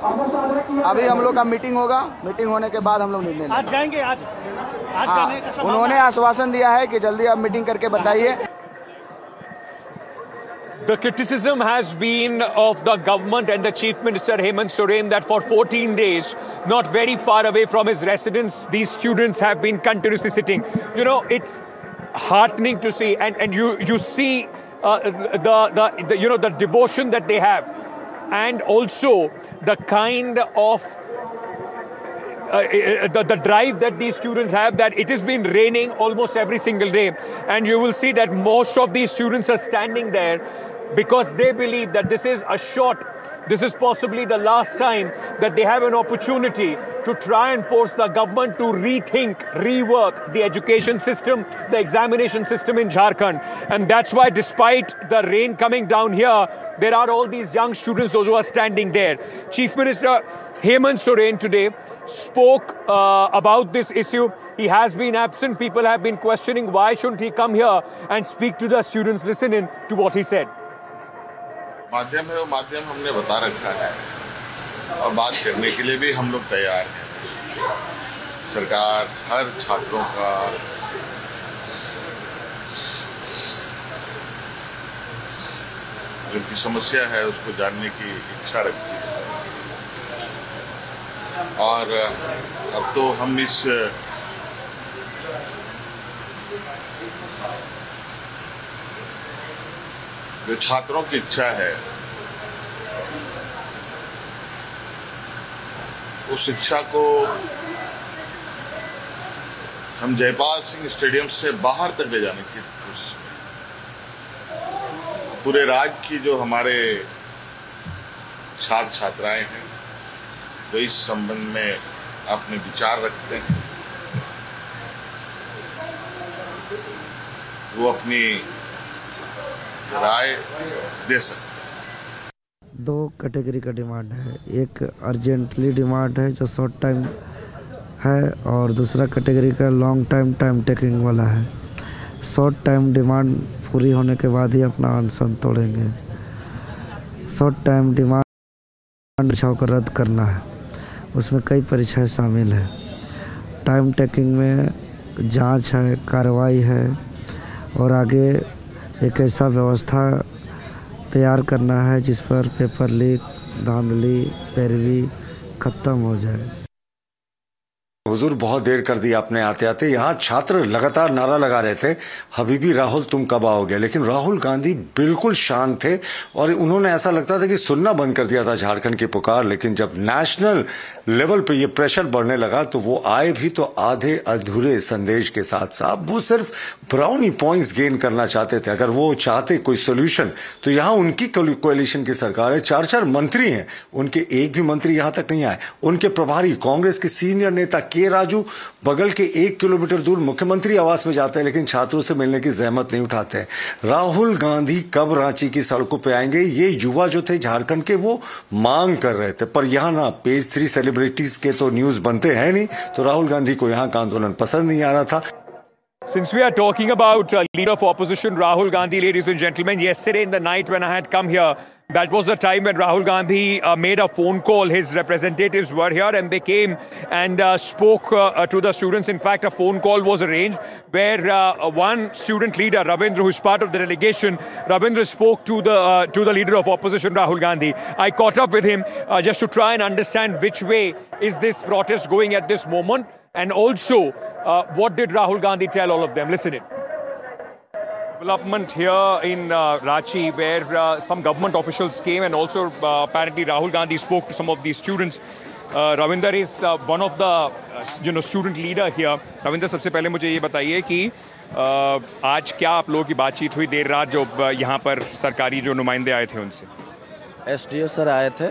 अभी हम लोग का मीटिंग होगा, मीटिंग होने के बाद हम लोग निर्णय लेंगे। आज जाएंगे, आज करने का उन्होंने आश्वासन दिया है कि जल्दी आप मीटिंग करके बताइए। The criticism has been of the government and the Chief Minister Hemant Soren that for 14 days, not very far away from his residence, these students have been continuously sitting. You know, it's heartening to see, and you see the devotion that they have, and also the kind of the drive that these students have, that it has been raining almost every single day, and you will see that most of these students are standing there because they believe that this is possibly the last time that they have an opportunity to try and force the government to rethink, rework the education system, the examination system in Jharkhand. And that's why, despite the rain coming down here, there are all these young students, those who are standing there. Chief Minister Hemant Soren today spoke about this issue. He has been absent. People have been questioning why shouldn't he come here and speak to the students. Listen in to what he said. माध्यम है, वो माध्यम हमने बता रखा है और बात करने के लिए भी हम लोग तैयार हैं। सरकार हर छात्रों का जो की समस्या है उसको जानने की इच्छा रखती है, और अब तो हम इस जो छात्रों की इच्छा है उस इच्छा को हम जयपाल सिंह स्टेडियम से बाहर तक ले जाने की कोशिश करें। पूरे राज्य की जो हमारे छात्र छात्राएं हैं वो इस संबंध में अपने विचार रखते हैं, वो अपनी राय दे सकते। दो कैटेगरी का डिमांड है, एक अर्जेंटली डिमांड है जो शॉर्ट टाइम है, और दूसरा कैटेगरी का लॉन्ग टाइम टेकिंग वाला है। शॉर्ट टाइम डिमांड पूरी होने के बाद ही अपना अनशन तोड़ेंगे। शॉर्ट टाइम डिमांड परीक्षाओं को रद्द करना है, उसमें कई परीक्षाएं शामिल हैं। टाइम टेकिंग में जांच है, कार्रवाई है, और आगे एक ऐसा व्यवस्था तैयार करना है जिस पर पेपर लीक, धांधली, पैरवी खत्म हो जाए। हुजूर, बहुत देर कर दी आपने आते आते। यहाँ छात्र लगातार नारा लगा रहे थे, हबीबी राहुल तुम कब आओगे, लेकिन राहुल गांधी बिल्कुल शांत थे और उन्होंने ऐसा लगता था कि सुनना बंद कर दिया था झारखंड की पुकार। लेकिन जब नेशनल लेवल पे ये प्रेशर बढ़ने लगा तो वो आए भी तो आधे अधूरे संदेश के साथ। साहब, वो सिर्फ ब्राउनी पॉइंट्स गेन करना चाहते थे। अगर वो चाहते कोई सोल्यूशन तो यहाँ उनकी कोalition की सरकार है, 4 मंत्री हैं, उनके एक भी मंत्री यहाँ तक नहीं आए। उनके प्रभारी कांग्रेस के सीनियर नेता के राजू बगल के 1 किलोमीटर दूर मुख्यमंत्री आवास में जाते हैं, लेकिन छात्रों से मिलने की जहमत नहीं उठाते हैं। राहुल गांधी कब रांची की सड़कों पे आएंगे, ये युवा जो थे झारखंड के वो मांग कर रहे थे। पर यहाँ ना पेज 3 सेलिब्रिटीज के तो न्यूज बनते हैं नहीं, तो राहुल गांधी को यहाँ का आंदोलन पसंद नहीं आ रहा था। Since we are talking about leader of opposition Rahul Gandhi, ladies and gentlemen, yesterday in the night when I had come here, that was the time when Rahul Gandhi made a phone call. His representatives were here and they came and spoke to the students. In fact, a phone call was arranged where one student leader, Ravindra, who is part of the delegation, Ravindra spoke to the leader of opposition, Rahul Gandhi. I caught up with him just to try and understand which way is this protest going at this moment, and also what did Rahul Gandhi tell all of them. Listen in. Development here in Ranchi, where some government officials came, and also apparently Rahul Gandhi spoke to some of these students. Ravinder is one of the student leader here. Ravinder, सबसे पहले मुझे ये बताइए कि आज क्या आप लोगों की बातचीत हुई देर रात जो यहाँ पर सरकारी जो नुमाइंदे आए थे उनसे? SDO सर आए थे।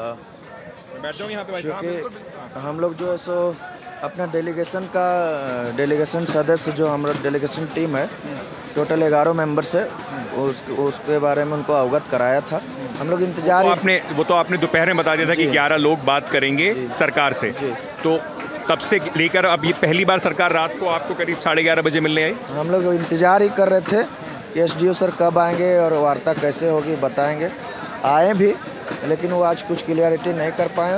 क्योंकि हम लोग जो है सो अपना डेलीगेशन सदस्य जो हमारा डेलीगेशन टीम है, टोटल 11 मेंबर्स है, उसके बारे में उनको अवगत कराया था। हम लोग इंतजार वो तो आपने दोपहर में बता दिया था कि 11 लोग बात करेंगे सरकार से, तो तब से लेकर अब ये पहली बार सरकार रात को आपको करीब 11:30 बजे मिलने आई। हम लोग इंतजार ही कर रहे थे कि SDO सर कब आएंगे और वार्ता कैसे होगी बताएंगे। आए भी, लेकिन वो आज कुछ क्लियरिटी नहीं कर पाए।